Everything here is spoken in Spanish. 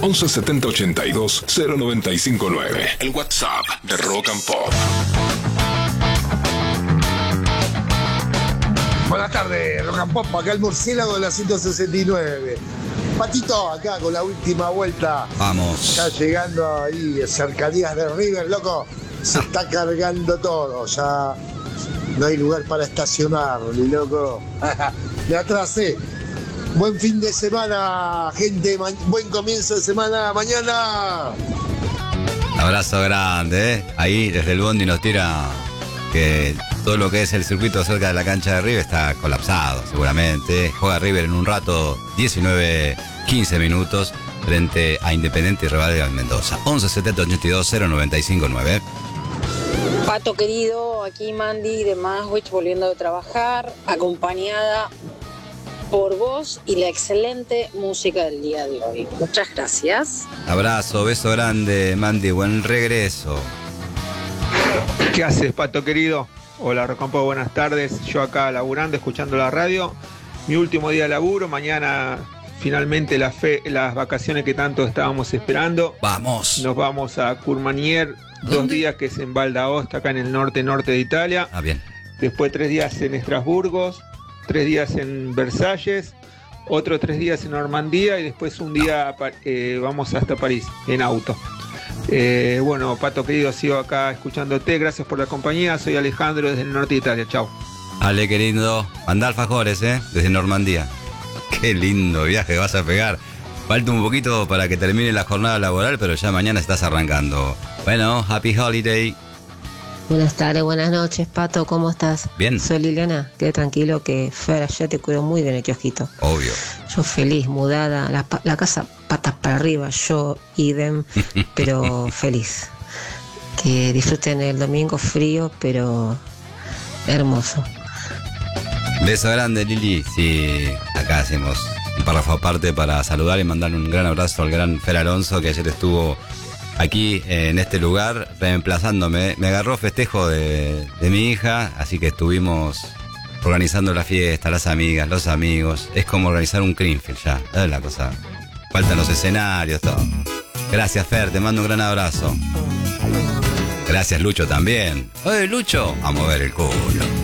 11 70 82 0959. El WhatsApp de Rock and Pop. Buenas tardes, Rock and Pop, acá el murciélago de la 169. Patito, acá con la última vuelta. Vamos. Ya llegando ahí, cercanías de River, loco. Se está cargando todo, ya no hay lugar para estacionar, ni loco. Me atrasé. Buen fin de semana, gente. Buen comienzo de semana. Mañana. Abrazo grande, ¿eh? Ahí desde el bondi nos tira que todo lo que es el circuito cerca de la cancha de River está colapsado, seguramente. Juega River en un rato, 19-15 minutos, frente a Independiente y Rivadavia en Mendoza. 11 70 82 0959. Pato querido, aquí Mandy de Maswich volviendo de trabajar, acompañada por vos y la excelente música del día de hoy. Muchas gracias. Abrazo, beso grande, Mandy, buen regreso. ¿Qué haces, Pato querido? Hola, Rocampo, buenas tardes. Yo acá laburando, escuchando la radio. Mi último día de laburo, mañana finalmente las vacaciones que tanto estábamos esperando. Vamos. Nos vamos a Courmayeur, 2 días, que es en Val d'Aosta, acá en el norte de Italia. Ah, bien. Después 3 días en Estrasburgo, 3 días en Versalles, otros 3 días en Normandía y después un día vamos hasta París en auto. Bueno, Pato querido, sigo acá escuchándote. Gracias por la compañía. Soy Alejandro desde el norte de Italia. Chao. Ale, querido, mandá alfajores, desde Normandía. Qué lindo viaje vas a pegar. Falta un poquito para que termine la jornada laboral, pero ya mañana estás arrancando. Bueno, happy holiday. Buenas tardes, buenas noches, Pato, ¿cómo estás? Bien. Soy Liliana, quede tranquilo que Fer ya te cuidó muy bien el kiosquito. Obvio. Yo feliz, mudada, la casa patas para arriba, yo idem, pero feliz. Que disfruten el domingo frío, pero hermoso. Beso grande, Lili. Sí, acá hacemos un párrafo aparte para saludar y mandar un gran abrazo al gran Fer Alonso, que ayer estuvo aquí en este lugar reemplazándome. Me agarró festejo de mi hija, así que estuvimos organizando la fiesta, las amigas, los amigos. Es como organizar un Greenfield ya, es la cosa. Faltan los escenarios, todo. Gracias, Fer, te mando un gran abrazo. Gracias, Lucho, también. Oye, Lucho, a mover el culo.